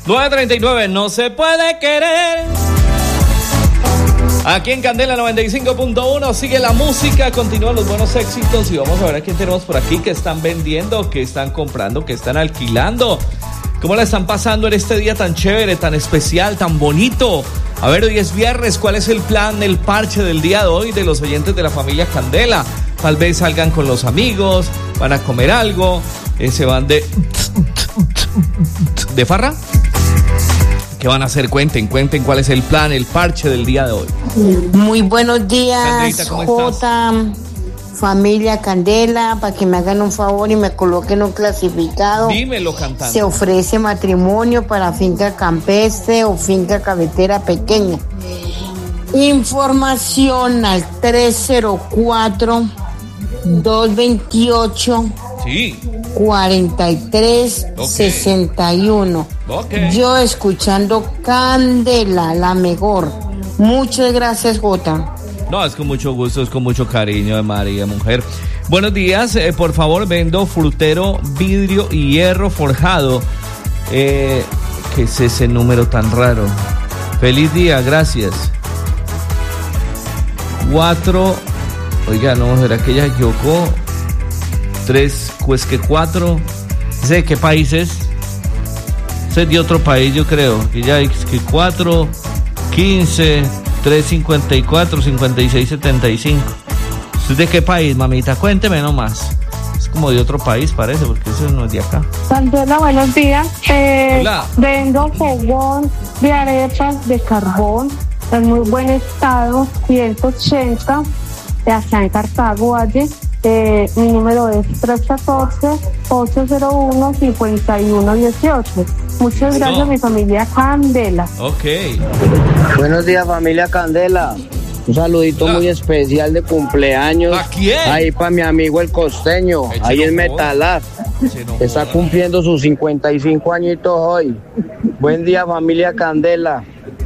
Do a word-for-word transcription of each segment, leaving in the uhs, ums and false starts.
nueve treinta y nueve, no se puede querer. Aquí en Candela noventa y cinco punto uno sigue la música, continúan los buenos éxitos y vamos a ver a quién tenemos por aquí, que están vendiendo, que están comprando, que están alquilando. ¿Cómo la están pasando en este día tan chévere, tan especial, tan bonito? A ver, hoy es viernes, ¿cuál es el plan, el parche del día de hoy de los oyentes de la familia Candela? Tal vez salgan con los amigos, van a comer algo, eh, se van de... ¿De farra? ¿Qué van a hacer? Cuenten, cuenten cuál es el plan, el parche del día de hoy. Muy buenos días, Sandrita, ¿cómo Jota, familia Candela, para que me hagan un favor y me coloquen un clasificado. Dímelo cantando. Se ofrece matrimonio para finca campestre o finca cafetera pequeña. Información al tres cero cuatro, dos veintiocho, Sí. cuarenta y tres sesenta y uno. Okay. Yo escuchando Candela, la mejor. Muchas gracias, Jota. No, es con mucho gusto, es con mucho cariño de María, mujer. Buenos días, eh, por favor, vendo frutero, vidrio y hierro forjado. Eh, ¿Qué es ese número tan raro? Feliz día, gracias. Cuatro, oiga, no, ¿será que ella equivocó? Tres, pues que cuatro. ¿Sé de qué país es? Es de otro país, yo creo. Que ya es que cuatro, quince, tres, cincuenta y cuatro, cincuenta y seis, setenta y cinco. ¿Es de qué país, mamita? Cuénteme nomás. Es como de otro país, parece, porque eso no es de acá. Candela, buenos días. Eh, Hola. Vendo fogón de arepas de carbón en muy buen estado, ciento ochenta, de acá en Cartago, Valle. Eh, mi número es tres uno cuatro, ocho cero uno, cinco uno uno ocho. Muchas gracias, No. mi familia Candela. Ok. Buenos días, familia Candela. Un saludito Hola. muy especial de cumpleaños. ¿A quién? Ahí para mi amigo el costeño, Échelo, ahí en por favor. Metalar. Se no Está joda. cumpliendo sus cincuenta y cinco añitos hoy. Buen día, familia Candela.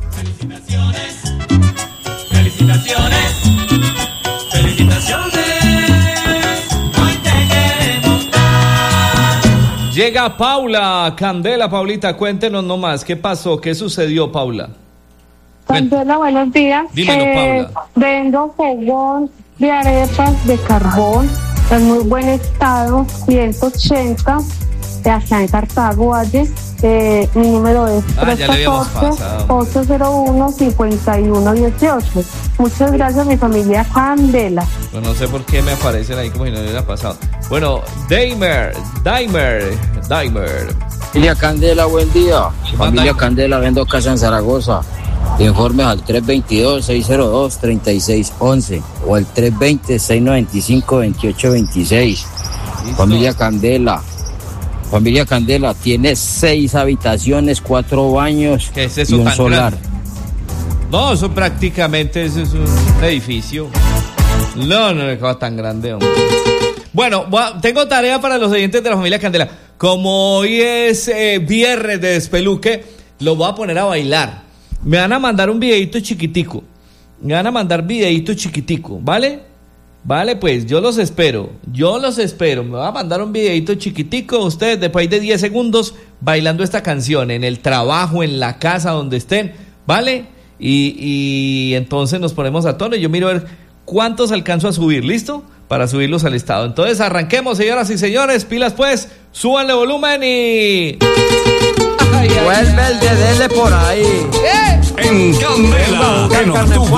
Felicitaciones, felicitaciones, hoy te queremos dar. Llega Paula Candela. Paulita, cuéntenos nomás, ¿qué pasó? ¿Qué sucedió, Paula? Candela, buenos días. Dímelo, Paula. Vendo fogón de arepas de carbón en muy buen estado, ciento ochenta, de acá en Cartago, Valle. Eh, mi número es Ah, tres ya le habíamos uno cuatro, pasado. ocho cero uno, cinco uno uno ocho. Muchas gracias, mi familia Candela. Pues no sé por qué me aparecen ahí como si no hubiera pasado. Bueno, Daimer, Daimer, Daimer. Familia Candela, buen día. Familia Daimer. Candela, vendo casa en Zaragoza. Informes al tres dos dos, seis cero dos, tres seis uno uno o al tres dos cero, seis nueve cinco, dos ocho dos seis. Listo. Familia Candela. Familia Candela tiene seis habitaciones, cuatro baños ¿Qué es eso y un tan solar. grande? No, eso prácticamente eso es un edificio. No, no es tan grande, hombre. Bueno, voy- tengo tarea para los oyentes de la familia Candela. Como hoy es eh, viernes de despeluque, lo voy a poner a bailar. Me van a mandar un videito chiquitico. Me van a mandar videito chiquitico, ¿vale? Vale, pues yo los espero. Yo los espero. Me va a mandar un videito chiquitico. Ustedes, después de diez segundos, bailando esta canción en el trabajo, en la casa, donde estén, ¿vale? Y, y entonces nos ponemos a tono y yo miro a ver cuántos alcanzo a subir, ¿listo? Para subirlos al estado. Entonces arranquemos, señoras y señores, pilas pues, súbanle volumen y... Ay, ay, Vuelve el de dele por ahí. ¡Eh! En Candela, en octubre.